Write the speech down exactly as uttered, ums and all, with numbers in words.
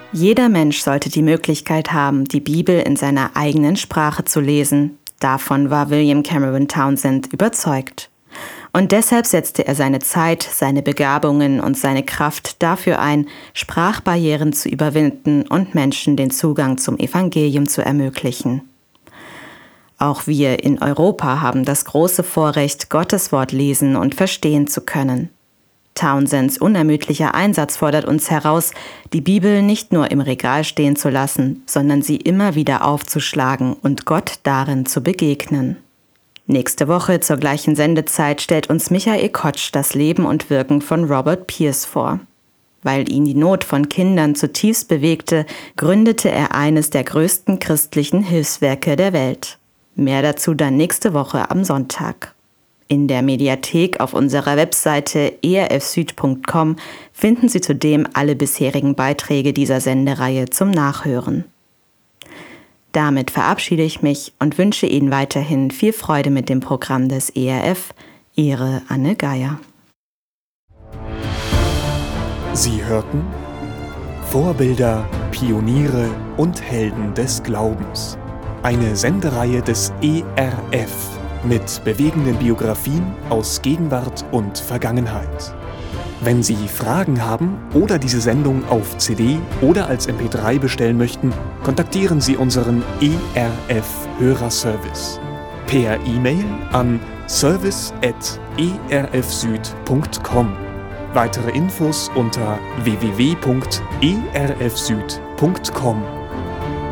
Jeder Mensch sollte die Möglichkeit haben, die Bibel in seiner eigenen Sprache zu lesen. Davon war William Cameron Townsend überzeugt. Und deshalb setzte er seine Zeit, seine Begabungen und seine Kraft dafür ein, Sprachbarrieren zu überwinden und Menschen den Zugang zum Evangelium zu ermöglichen. Auch wir in Europa haben das große Vorrecht, Gottes Wort lesen und verstehen zu können. Townsends unermüdlicher Einsatz fordert uns heraus, die Bibel nicht nur im Regal stehen zu lassen, sondern sie immer wieder aufzuschlagen und Gott darin zu begegnen. Nächste Woche zur gleichen Sendezeit stellt uns Michael Kotsch das Leben und Wirken von Robert Pierce vor. Weil ihn die Not von Kindern zutiefst bewegte, gründete er eines der größten christlichen Hilfswerke der Welt. Mehr dazu dann nächste Woche am Sonntag. In der Mediathek auf unserer Webseite e r f süd punkt com finden Sie zudem alle bisherigen Beiträge dieser Sendereihe zum Nachhören. Damit verabschiede ich mich und wünsche Ihnen weiterhin viel Freude mit dem Programm des E R F. Ihre Anne Geier. Sie hörten Vorbilder, Pioniere und Helden des Glaubens. Eine Sendereihe des E R F. Mit bewegenden Biografien aus Gegenwart und Vergangenheit. Wenn Sie Fragen haben oder diese Sendung auf C D oder als M P drei bestellen möchten, kontaktieren Sie unseren E R F-Hörerservice per E-Mail an service at e r f süd punkt com. Weitere Infos unter w w w punkt e r f süd punkt com.